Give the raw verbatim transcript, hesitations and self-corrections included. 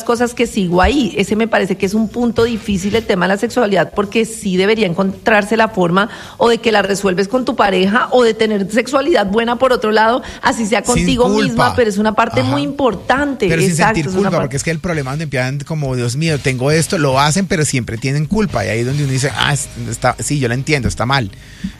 cosas que sigo ahí. Ese me parece que es un punto difícil el tema de la sexualidad, porque sí debería encontrarse la forma o de que la resuelves con tu pareja o de tener sexualidad buena por otro lado, así sea contigo misma, pero es una parte Ajá. muy importante. Pero Exacto, sin sentir culpa, porque es que el problema donde empiezan como, Dios mío, tengo esto, lo hacen, pero siempre tienen culpa, y ahí es donde uno dice, ah, está, sí, yo lo entiendo, está mal.